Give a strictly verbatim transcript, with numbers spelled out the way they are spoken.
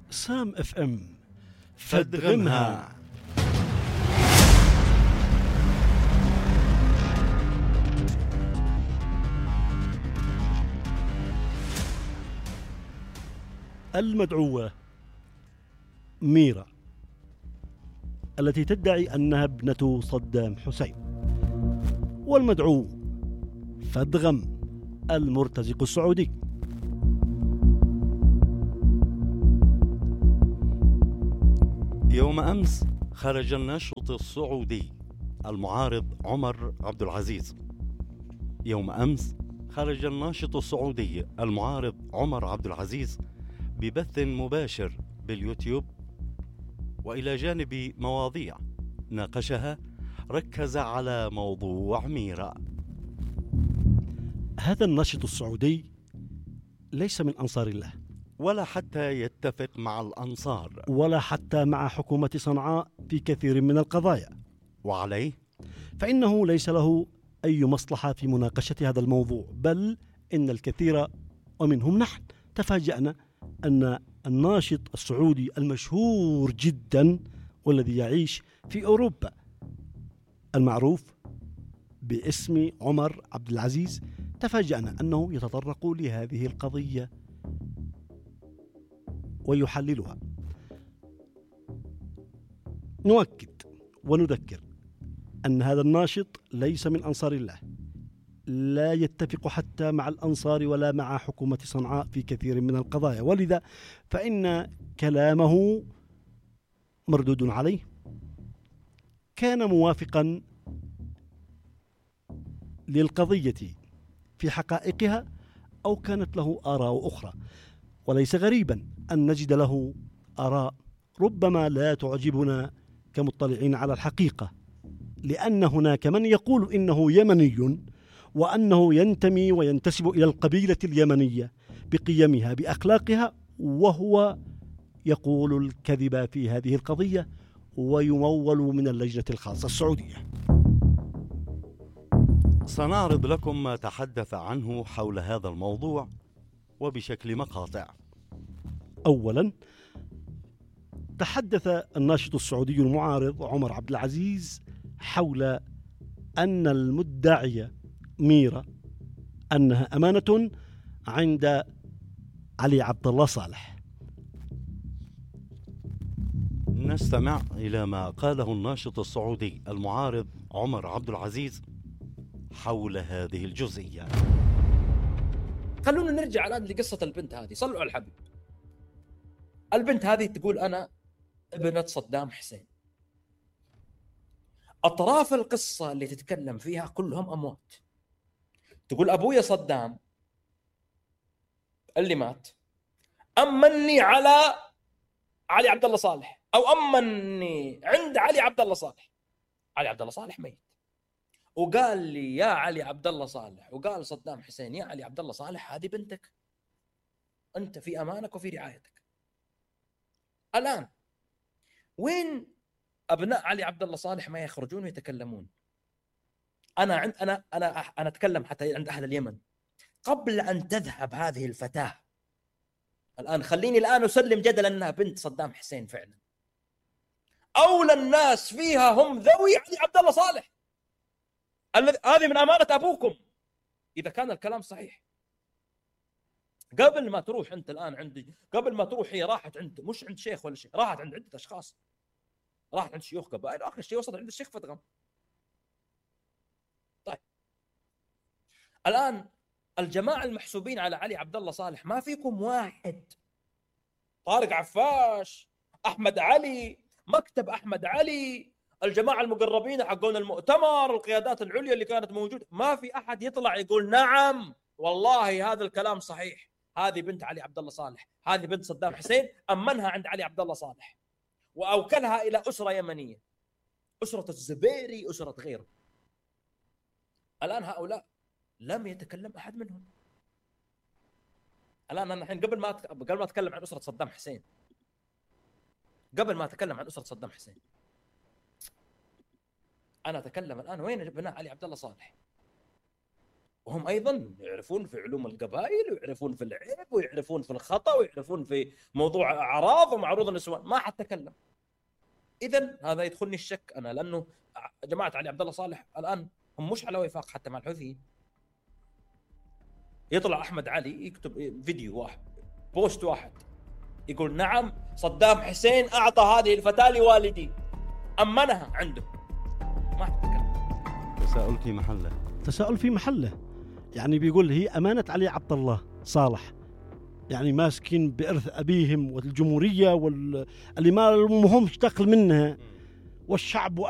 سام اف ام فدغمها. المدعوة ميرا التي تدعي أنها ابنة صدام حسين، والمدعو فدغم المرتزق السعودي. يوم أمس خرج الناشط السعودي المعارض عمر عبد العزيز يوم أمس خرج الناشط السعودي المعارض عمر عبد العزيز ببث مباشر باليوتيوب، وإلى جانب مواضيع ناقشها ركز على موضوع ميرا. هذا الناشط السعودي ليس من أنصار الله، ولا حتى يتفق مع الأنصار، ولا حتى مع حكومة صنعاء في كثير من القضايا، وعليه فإنه ليس له أي مصلحة في مناقشة هذا الموضوع، بل إن الكثير ومنهم نحن تفاجأنا أن الناشط السعودي المشهور جدا والذي يعيش في أوروبا المعروف باسم عمر عبد العزيز، تفاجأنا أنه يتطرق لهذه القضية ويحللها. نؤكد ونذكر أن هذا الناشط ليس من أنصار الله، لا يتفق حتى مع الأنصار ولا مع حكومة صنعاء في كثير من القضايا، ولذا فإن كلامه مردود عليه. كان موافقا للقضية في حقائقها أو كانت له آراء أخرى، وليس غريبا أن نجد له آراء ربما لا تعجبنا كمطلعين على الحقيقة، لأن هناك من يقول إنه يمني وأنه ينتمي وينتسب إلى القبيلة اليمنية بقيمها بأخلاقها، وهو يقول الكذب في هذه القضية ويمول من اللجنة الخاصة السعودية. سنعرض لكم ما تحدث عنه حول هذا الموضوع وبشكل مقاطع. أولا، تحدث الناشط السعودي المعارض عمر عبد العزيز حول أن المدعية ميرا أنها أمانة عند علي عبد الله صالح. نستمع إلى ما قاله الناشط السعودي المعارض عمر عبد العزيز حول هذه الجزئية. خلونا نرجع الآن لقصة البنت هذه. صلوا على الحبيب. البنت هذه تقول أنا ابنة صدام حسين. أطراف القصة اللي تتكلم فيها كلهم أموات. تقول أبويا صدام اللي مات أمني على علي عبد الله صالح، أو أمني عند علي عبد الله صالح. علي عبد الله صالح ميت، وقال لي يا علي عبد الله صالح، وقال صدام حسين يا علي عبد الله صالح هذه بنتك، أنت في أمانك وفي رعايتك. الآن وين أبناء علي عبد الله صالح ما يخرجون ويتكلمون؟ أنا عند أنا أنا أنا أتكلم حتى عند أهل اليمن. قبل أن تذهب هذه الفتاة الآن، خليني الآن أسلم جدلا أنها بنت صدام حسين فعلا، أولى الناس فيها هم ذوي علي عبد الله صالح. هذه من أمانة أبوكم إذا كان الكلام صحيح. قبل ما تروح أنت الآن عندي، قبل ما تروح هي راحت عند، مش عند شيخ ولا شيء، راحت عند عدة أشخاص، راحت عند شيوخ قبائل، آخر شيء وصلت عند الشيخ فدغم. طيب الآن الجماعة المحسوبين على علي عبد الله صالح ما فيكم واحد، طارق عفاش، أحمد علي، مكتب أحمد علي، الجماعة المقربين حقون المؤتمر، القيادات العليا اللي كانت موجودة، ما في أحد يطلع يقول نعم والله هذا الكلام صحيح، هذه بنت علي عبد الله صالح، هذه بنت صدام حسين أمنها عند علي عبد الله صالح وأوكلها إلى أسرة يمنية، أسرة الزبيري، أسرة غيره. الآن هؤلاء لم يتكلم أحد منهم. الآن أنا الحين قبل ما قبل ما أتكلم عن أسرة صدام حسين، قبل ما أتكلم عن أسرة صدام حسين، أنا أتكلم الآن وين ابناء علي عبد الله صالح؟ وهم أيضا يعرفون في علوم القبائل، ويعرفون في العيب، ويعرفون في الخطأ، ويعرفون في موضوع أعراض ومعروض النسوان. ما حد تكلم. إذن هذا يدخلني الشك أنا، لأنه جماعة علي عبد الله صالح الآن هم مش على وفاق حتى مع الحوثيين. يطلع أحمد علي يكتب فيديو واحد، بوست واحد، يقول نعم صدام حسين أعطى هذه الفتاة لوالدي، أمنها عنده. ما حد تكلم. تساؤل في محله. تساؤل في محله. يعني بيقول هي أمانة علي عبد الله صالح، يعني ماسكين بإرث أبيهم والجمهورية واللي ما لهمش دخل منها، والشعب